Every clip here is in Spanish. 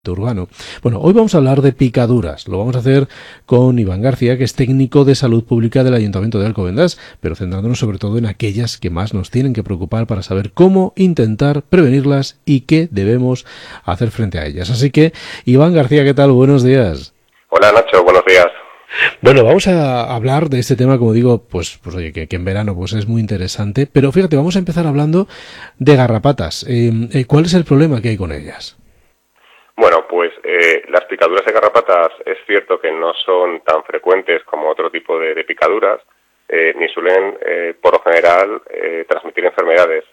Urbano. Bueno, hoy vamos a hablar de picaduras. Lo vamos a hacer con Iván García, que es técnico de salud pública del Ayuntamiento de Alcobendas, pero centrándonos sobre todo en aquellas que más nos tienen que preocupar para saber cómo intentar prevenirlas y qué debemos hacer frente a ellas. Así que, Iván García, ¿qué tal? Buenos días. Hola Nacho, buenos días. Bueno, vamos a hablar de este tema, como digo, pues oye, que en verano pues es muy interesante, pero fíjate, vamos a empezar hablando de garrapatas. ¿Cuál es el problema que hay con ellas? Bueno, pues las picaduras de garrapatas es cierto que no son tan frecuentes como otro tipo de picaduras, ni suelen, por lo general, transmitir enfermedades.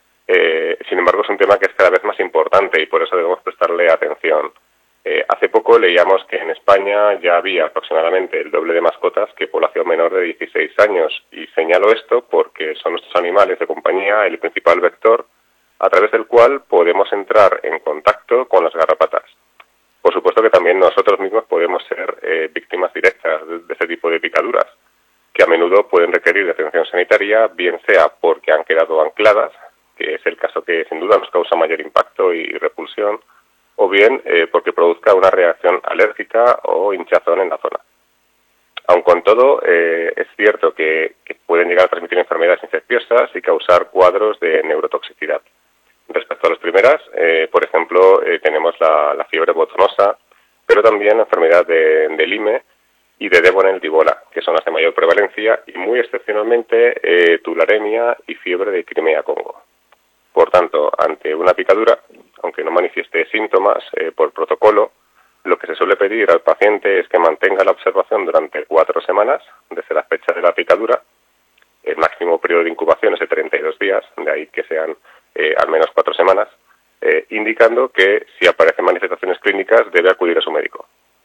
Sin embargo, es un tema que es cada vez más importante y por eso debemos prestarle atención. Hace poco leíamos que en España ya había aproximadamente el doble de mascotas que población menor de 16 años. Y señalo esto porque son nuestros animales de compañía el principal vector a través del cual podemos entrar en contacto con las garrapatas. Por supuesto que también nosotros mismos podemos ser víctimas directas de este tipo de picaduras, que a menudo pueden requerir de atención sanitaria, bien sea porque han quedado ancladas, que es el caso que sin duda nos causa mayor impacto y repulsión, o bien porque produzca una reacción alérgica o hinchazón en la zona. Aun con todo, es cierto que pueden llegar a transmitir enfermedades infecciosas y causar cuadros de neurotoxicidad. Respecto a las primeras, por ejemplo, tenemos la fiebre botonosa, pero también la enfermedad de Lyme y de Devon-el-Dibola, que son las de mayor prevalencia, y muy excepcionalmente tularemia y fiebre de Crimea-Congo. Por tanto, ante una picadura, aunque no manifieste síntomas por protocolo, lo que se suele pedir al paciente es que mantenga la observación durante 4 semanas desde la fecha de la picadura. El máximo periodo de incubación es de 32 días, de ahí que sean al menos 4 semanas, indicando que si aparecen manifestaciones clínicas debe acudir a su médico.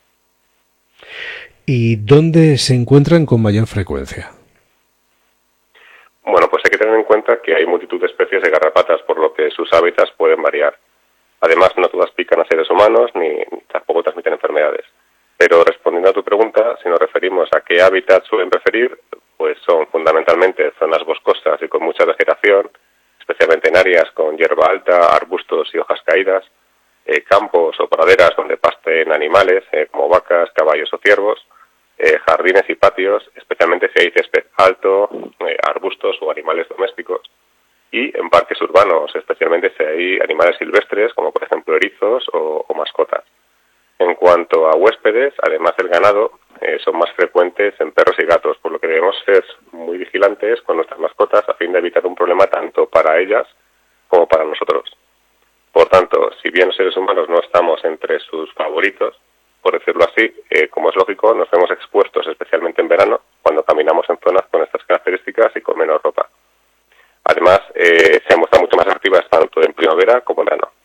¿Y dónde se encuentran con mayor frecuencia? Bueno, pues hay que tener en cuenta que hay multitud de especies de garrapatas, por lo que sus hábitats pueden variar. Además, no todas pican a seres humanos ni tampoco transmiten enfermedades. Pero respondiendo a tu pregunta, si nos referimos a qué hábitat suelen preferir, pues son fundamentalmente zonas boscosas y con mucha vegetación, especialmente en áreas con hierba alta, arbustos y hojas caídas, campos o praderas donde pasten animales como vacas, caballos o ciervos, jardines y patios, especialmente si hay césped alto, arbustos o animales domésticos, y en parques urbanos, especialmente si hay animales silvestres, como por ejemplo erizos o mascotas. En cuanto a huéspedes, además del ganado, son más frecuentes en perros y gatos, por lo que debemos ser muy vigilantes con nuestras mascotas a fin de evitar un problema tanto para ellas como para nosotros. Por tanto, si bien los seres humanos no estamos entre sus favoritos, por decirlo así, como es lógico, nos vemos expuestos, especialmente en verano, cuando caminamos en zonas con estas características y con menos ropa. Además, se muestran mucho más activas tanto en primavera como en verano.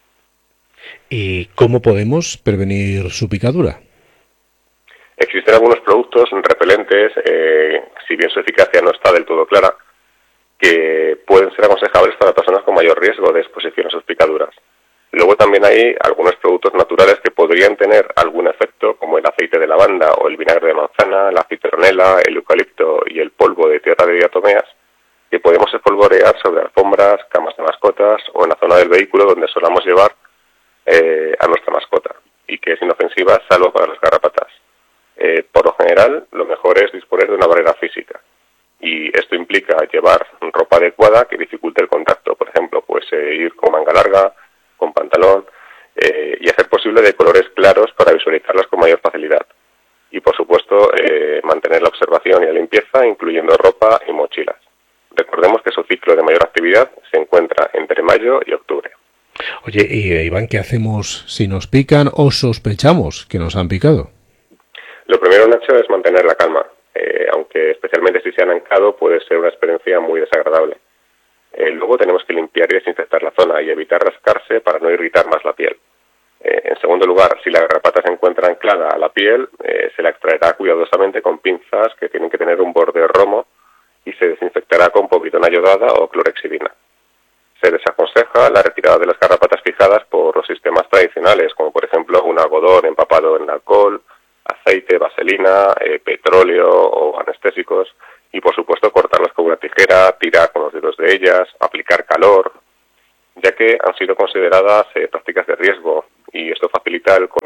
¿Y cómo podemos prevenir su picadura? Existen algunos productos repelentes, si bien su eficacia no está del todo clara, que pueden ser aconsejables para personas con mayor riesgo de exposición a sus picaduras. Luego también hay algunos productos naturales que podrían tener algún efecto, como el aceite de lavanda o el vinagre de manzana, la citronela, el eucalipto y el polvo de tierra de diatomeas, que podemos espolvorear sobre alfombras, camas de mascotas o en la zona del vehículo donde solamos llevar a nuestra mascota, y que es inofensiva salvo para las garrapatas. Por lo general, lo mejor es disponer de una barrera física, y esto implica llevar ropa adecuada que dificulte el contacto, por ejemplo, pues ir con manga larga, con pantalón, y hacer posible de colores claros para visualizarlas con mayor facilidad. Y por supuesto, mantener la observación y la limpieza, incluyendo ropa y mochilas. Recordemos que su ciclo de mayor actividad se encuentra entre mayo y octubre. Oye, y Iván, ¿qué hacemos si nos pican o sospechamos que nos han picado? Lo primero, Nacho, es mantener la calma, aunque especialmente si se han anclado puede ser una experiencia muy desagradable. Luego tenemos que limpiar y desinfectar la zona y evitar rascarse para no irritar más la piel. En segundo lugar, si la garrapata se encuentra anclada a la piel, se la extraerá cuidadosamente con pinzas que tienen que tener un borde romo y se desinfectará con povidona yodada o clorexidina. Se desaconseja la retirada de las garrapatas fijadas por los sistemas tradicionales, como por ejemplo un algodón empapado en alcohol, aceite, vaselina, petróleo o anestésicos, y por supuesto cortarlas con una tijera, tirar con los dedos de ellas, aplicar calor, ya que han sido consideradas prácticas de riesgo y esto facilita el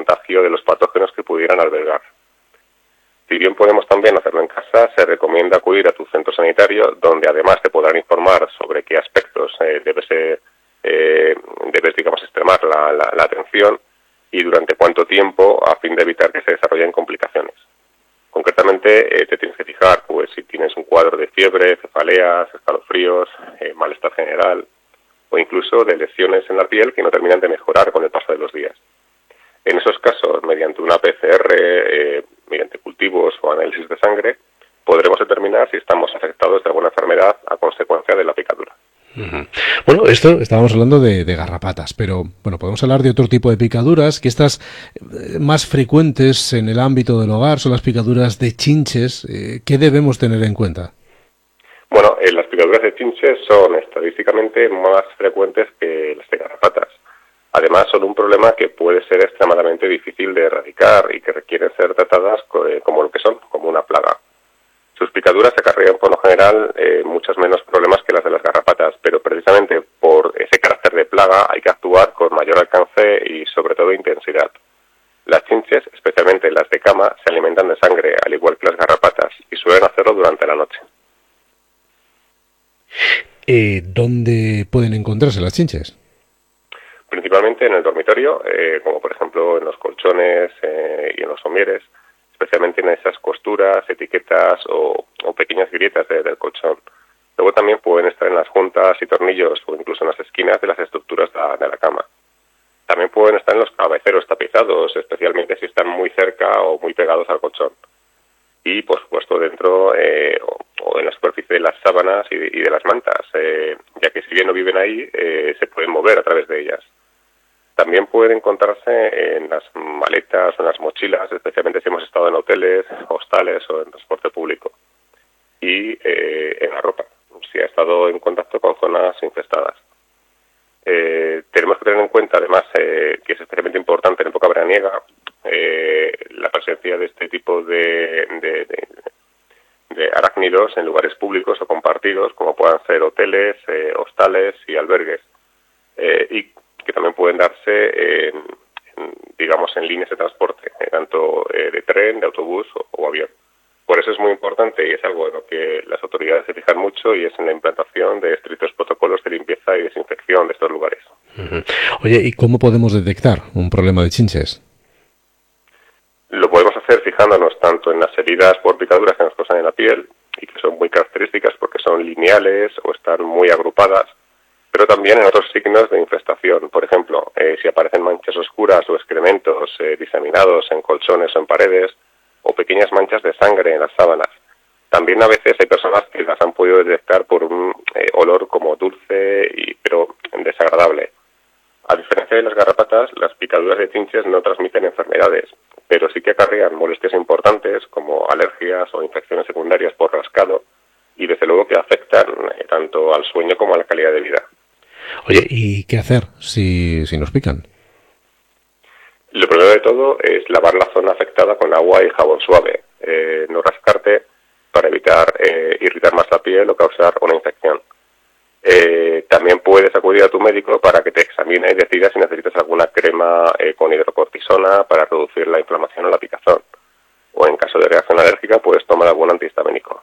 pudieran albergar. Si bien podemos también hacerlo en casa, se recomienda acudir a tu centro sanitario, donde además te podrán informar sobre qué aspectos debes, digamos, extremar la atención y durante cuánto tiempo, a fin de evitar que se desarrollen complicaciones. Concretamente, te tienes que fijar pues si tienes un cuadro de fiebre, cefaleas, escalofríos, malestar general o incluso de lesiones en la piel que no terminan de mejorar con el paso de los días. En esos casos, mediante una PCR, mediante cultivos o análisis de sangre, podremos determinar si estamos afectados de alguna enfermedad a consecuencia de la picadura. Uh-huh. Bueno, esto estábamos hablando de garrapatas, pero bueno, podemos hablar de otro tipo de picaduras, que estas más frecuentes en el ámbito del hogar son las picaduras de chinches. ¿Qué debemos tener en cuenta? Bueno, las picaduras de chinches son estadísticamente más frecuentes que las de garrapatas. Además, son un problema que puede ser extremadamente difícil de erradicar y que requieren ser tratadas como lo que son, como una plaga. Sus picaduras acarrean por lo general muchos menos problemas que las de las garrapatas, pero precisamente por ese carácter de plaga hay que actuar con mayor alcance y sobre todo intensidad. Las chinches, especialmente las de cama, se alimentan de sangre, al igual que las garrapatas, y suelen hacerlo durante la noche. ¿Dónde pueden encontrarse las chinches? Principalmente en el dormitorio, como por ejemplo en los colchones y en los somieres, especialmente en esas costuras, etiquetas o pequeñas grietas del colchón. Luego también pueden estar en las juntas y tornillos o incluso en las esquinas de las estructuras de la cama. También pueden estar en los cabeceros tapizados, especialmente si están muy cerca o muy pegados al colchón. Y, por supuesto, dentro o en la superficie de las sábanas y de las mantas, ya que si bien no viven ahí, se pueden mover a través de ellas. También pueden encontrarse en las maletas o en las mochilas, especialmente si hemos estado en hoteles, hostales o en transporte público. Y en la ropa, si ha estado en contacto con zonas infestadas. Tenemos que tener en cuenta, además, que es especialmente importante en época veraniega, la presencia de este tipo de arácnidos en lugares públicos o compartidos, como puedan ser hoteles, hostales y albergues. Y que también pueden darse digamos, en líneas de transporte, tanto de tren, de autobús o avión. Por eso es muy importante y es algo en lo que las autoridades se fijan mucho y es en la implantación de estrictos protocolos de limpieza y desinfección de estos lugares. Uh-huh. Oye, ¿y cómo podemos detectar un problema de chinches? Lo podemos hacer fijándonos tanto en las heridas por picaduras que nos causan en la piel y que son muy características porque son lineales o están muy agrupadas, pero también en otros signos de infestación. Por ejemplo, si aparecen manchas oscuras o excrementos diseminados en colchones o en paredes, o pequeñas manchas de sangre en las sábanas. También a veces hay personas que las han podido detectar por un olor como dulce, pero desagradable. A diferencia de las garrapatas, las picaduras de chinches no transmiten enfermedades, pero sí que acarrean molestias importantes como alergias o infecciones secundarias por rascado y desde luego que afectan tanto al sueño como a la calidad de vida. Oye, ¿y qué hacer si nos pican? Lo primero de todo es lavar la zona afectada con agua y jabón suave, no rascarte para evitar irritar más la piel o causar una infección. También puedes acudir a tu médico para que te examine y decida si necesitas alguna crema con hidrocortisona para reducir la inflamación o la picazón. O en caso de reacción alérgica puedes tomar algún antihistamínico.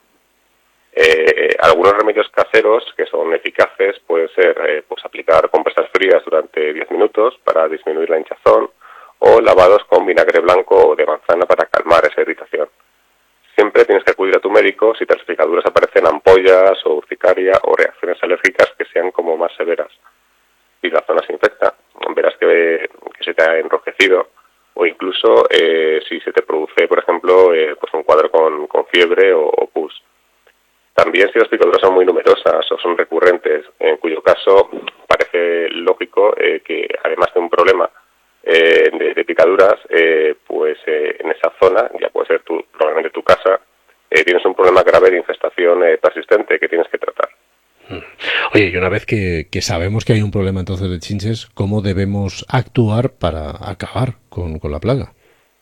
Algunos remedios caseros que son eficaces pueden ser pues aplicar compresas frías durante 10 minutos para disminuir la hinchazón o lavados con vinagre blanco o de manzana para calmar esa irritación. Siempre tienes que acudir a tu médico si tras picaduras aparecen ampollas o urticaria o reacciones alérgicas que sean como más severas. Si la zona se infecta, verás que se te ha enrojecido o incluso si se te produce, por ejemplo, pues un cuadro con fiebre o pus. También si las picaduras son muy numerosas o son recurrentes, en cuyo caso parece lógico que además de un problema de picaduras, pues en esa zona, ya puede ser probablemente tu casa, tienes un problema grave de infestación persistente que tienes que tratar. Oye, y una vez que sabemos que hay un problema entonces de chinches, ¿cómo debemos actuar para acabar con la plaga?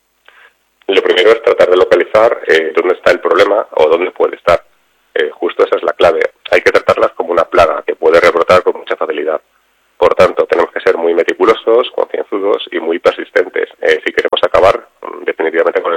Lo primero es tratar de localizar dónde está el problema o dónde puede estar. Justo esa es la clave. Hay que tratarlas como una plaga que puede rebrotar con mucha facilidad. Por tanto, ser muy meticulosos, concienzudos y muy persistentes si queremos acabar definitivamente con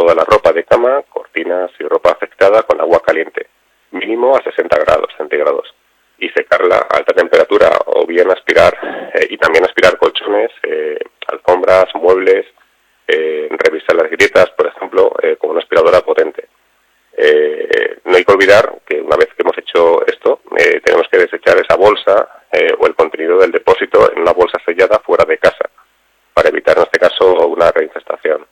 toda la ropa de cama, cortinas y ropa afectada con agua caliente, mínimo a 60 grados centígrados, y secarla a alta temperatura, o bien aspirar, y también aspirar colchones, alfombras, muebles, revisar las grietas, por ejemplo, con una aspiradora potente. No hay que olvidar que una vez que hemos hecho esto, tenemos que desechar esa bolsa o el contenido del depósito en una bolsa sellada fuera de casa, para evitar en este caso una reinfestación.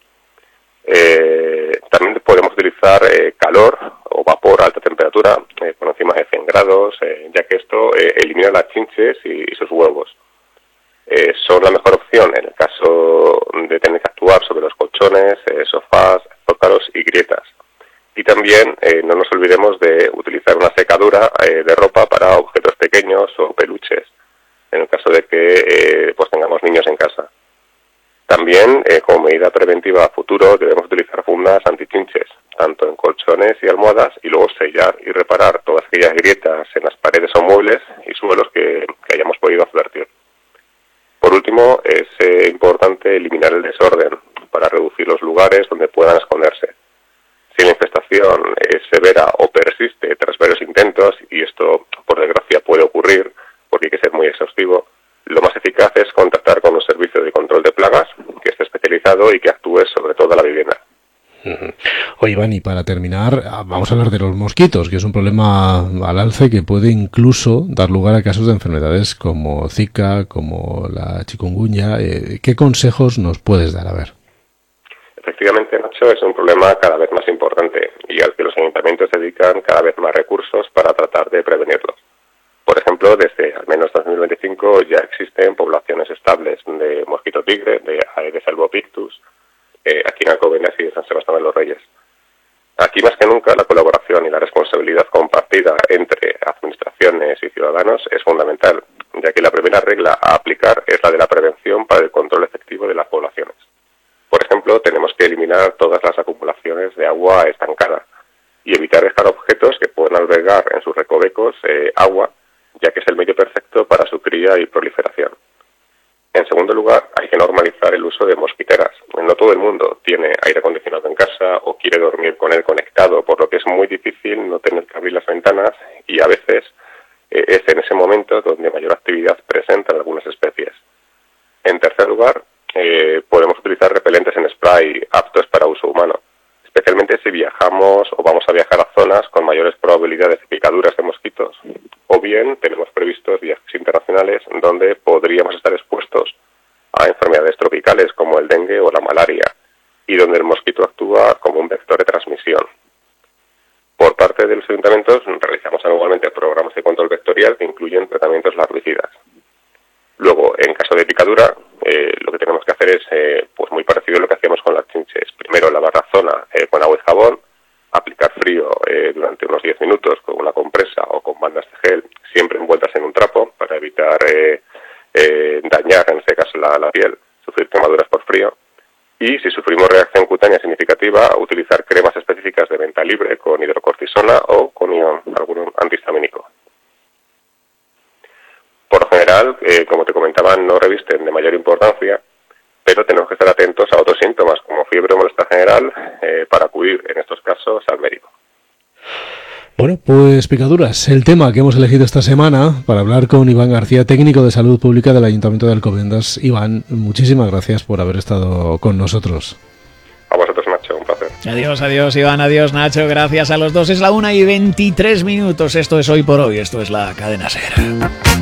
También podemos utilizar calor o vapor a alta temperatura, por encima de 100 grados, ya que esto elimina las chinches y sus huevos. Son la mejor opción en el caso de tener que actuar sobre los colchones, sofás, zócalos y grietas. Y también no nos olvidemos de utilizar una secadora de ropa para objetos pequeños o peluches, en el caso de que pues tengamos niños en casa. También, como medida preventiva a futuro, debemos utilizar fundas antichinches, tanto en colchones y almohadas, y luego sellar y reparar todas aquellas grietas en las paredes o muebles y suelos que hayamos podido advertir. Por último, es importante eliminar el desorden para reducir los lugares donde puedan esconderse. Si la infestación es severa o persiste tras varios intentos, y esto por desgracia puede ocurrir porque hay que ser muy exhaustivo, lo más eficaz es contactar con un servicio de control de plagas que esté especializado y que actúe sobre toda la vivienda. Oye, Iván, y para terminar, vamos a hablar de los mosquitos, que es un problema al alce que puede incluso dar lugar a casos de enfermedades como Zika, como la chikungunya. ¿Qué consejos nos puedes dar? A ver. Efectivamente, Nacho, es un problema cada vez más importante y al que los ayuntamientos dedican cada vez más recursos para tratar de prevenirlos. Por ejemplo, desde al menos 2025 ya existen poblaciones estables de mosquito tigre, de Aedes albopictus, aquí en Alcobendas y en San Sebastián de los Reyes. Aquí más que nunca la colaboración y la responsabilidad compartida entre administraciones y ciudadanos es fundamental, ya que la primera regla a aplicar es la de la prevención para el control efectivo de las poblaciones. Por ejemplo, tenemos que eliminar todas las acumulaciones de agua estancada y evitar dejar objetos que puedan albergar en sus recovecos agua, ya que es el medio perfecto para su cría y proliferación. En segundo lugar, hay que normalizar el uso de mosquiteras. No todo el mundo tiene aire acondicionado en casa o quiere dormir con él conectado, por lo que es muy difícil no tener que abrir las ventanas y a veces es en ese momento donde mayor actividad presentan algunas especies. En tercer lugar, podemos utilizar repelentes en spray aptos para uso humano, especialmente si viajamos o vamos a viajar a zonas con mayores probabilidades de picaduras de mosquitos, o bien tenemos previstos viajes internacionales donde podríamos estar expuestos a enfermedades tropicales como el dengue o la malaria, y donde el mosquito actúa como un vector de transmisión. Por parte de los ayuntamientos realizamos anualmente programas de control vectorial que incluyen tratamientos larvicidas. Luego, en caso de picadura, lo que tenemos que hacer es pues muy parecido a lo que hacíamos con las chinches. Primero lavar la zona con agua y jabón, aplicar frío durante unos 10 minutos con una compresa o con bandas de gel, siempre envueltas en un trapo para evitar dañar, en este caso, la piel, sufrir quemaduras por frío. Y si sufrimos reacción cutánea significativa, utilizar cremas específicas de venta libre con hidrocortisona o con algún antihistamínico. Por lo general, como te comentaba, no revisten de mayor importancia, pero tenemos que estar atentos a otros síntomas como fiebre o molestia general para acudir en estos casos al médico. Bueno, pues picaduras, el tema que hemos elegido esta semana para hablar con Iván García, técnico de salud pública del Ayuntamiento de Alcobendas. Iván, muchísimas gracias por haber estado con nosotros. A vosotros, Nacho, un placer. Adiós, Iván, adiós, Nacho, gracias a los dos. Es la 1:23. Esto es Hoy por Hoy, esto es la Cadena SER.